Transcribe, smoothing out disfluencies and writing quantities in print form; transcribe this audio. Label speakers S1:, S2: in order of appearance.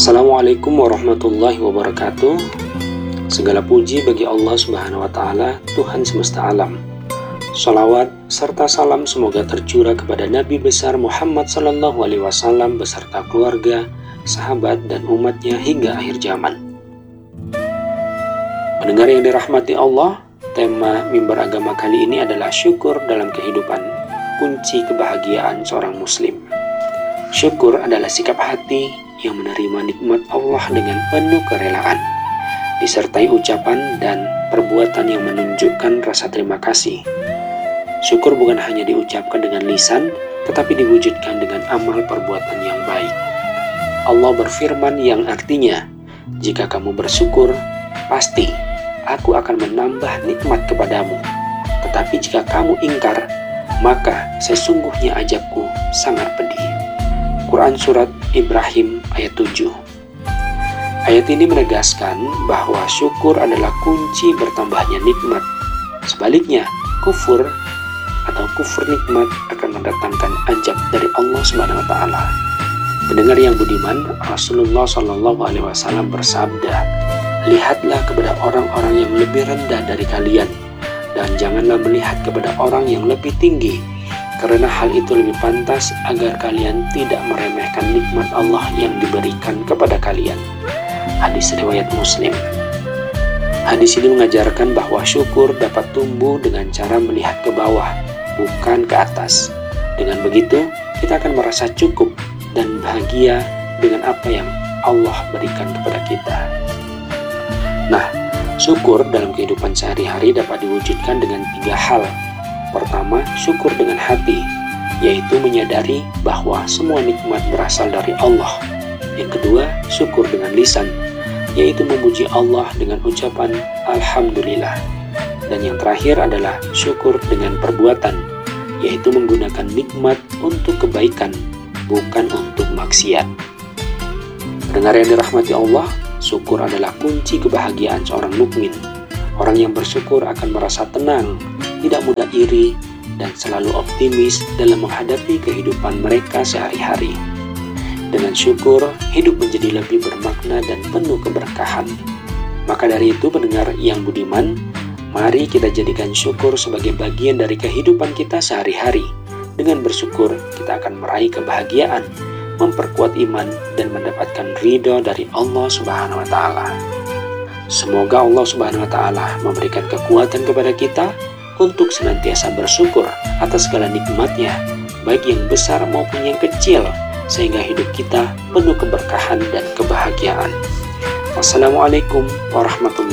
S1: Assalamualaikum warahmatullahi wabarakatuh. Segala puji bagi Allah Subhanahu wa Ta'ala, Tuhan semesta alam. Shalawat serta salam semoga tercurah kepada Nabi besar Muhammad Sallallahu Alaihi Wasallam beserta keluarga, sahabat, dan umatnya hingga akhir zaman. Pendengar yang dirahmati Allah, tema mimbar agama kali ini adalah syukur dalam kehidupan, kunci kebahagiaan seorang muslim. Syukur adalah sikap hati yang menerima nikmat Allah dengan penuh kerelaan, disertai ucapan dan perbuatan yang menunjukkan rasa terima kasih. Syukur bukan hanya diucapkan dengan lisan, tetapi diwujudkan dengan amal perbuatan yang baik. Allah berfirman yang artinya, "Jika kamu bersyukur, pasti aku akan menambah nikmat kepadamu. Tetapi jika kamu ingkar, maka sesungguhnya azabku sangat pedih." Quran Surat Ibrahim ayat 7. Ayat ini menegaskan bahwa syukur adalah kunci bertambahnya nikmat. Sebaliknya, kufur nikmat akan mendatangkan azab dari Allah Subhanahu wa Ta'ala. Pendengar yang budiman, Rasulullah Shallallahu Alaihi Wasallam bersabda, "Lihatlah kepada orang-orang yang lebih rendah dari kalian, dan janganlah melihat kepada orang yang lebih tinggi, karena hal itu lebih pantas agar kalian tidak meremehkan nikmat Allah yang diberikan kepada kalian." Hadis riwayat Muslim. Hadis ini mengajarkan bahwa syukur dapat tumbuh dengan cara melihat ke bawah, bukan ke atas. Dengan begitu, kita akan merasa cukup dan bahagia dengan apa yang Allah berikan kepada kita. Nah, syukur dalam kehidupan sehari-hari dapat diwujudkan dengan 3 hal. Pertama, syukur dengan hati, yaitu menyadari bahwa semua nikmat berasal dari Allah. Yang kedua, syukur dengan lisan, yaitu memuji Allah dengan ucapan Alhamdulillah. Dan yang terakhir adalah syukur dengan perbuatan, yaitu menggunakan nikmat untuk kebaikan, bukan untuk maksiat. Pendengar yang dirahmati Allah, syukur adalah kunci kebahagiaan seorang mukmin. Orang yang bersyukur akan merasa tenang, tidak mudah iri, dan selalu optimis dalam menghadapi kehidupan mereka sehari-hari. Dengan syukur, hidup menjadi lebih bermakna dan penuh keberkahan. Maka dari itu, pendengar yang budiman, mari kita jadikan syukur sebagai bagian dari kehidupan kita sehari-hari. Dengan bersyukur, kita akan meraih kebahagiaan, memperkuat iman, dan mendapatkan ridho dari Allah Subhanahu wa Ta'ala. Semoga Allah Subhanahu wa Ta'ala memberikan kekuatan kepada kita untuk senantiasa bersyukur atas segala nikmatnya, baik yang besar maupun yang kecil, sehingga hidup kita penuh keberkahan dan kebahagiaan. Wassalamualaikum warahmatullahi wabarakatuh.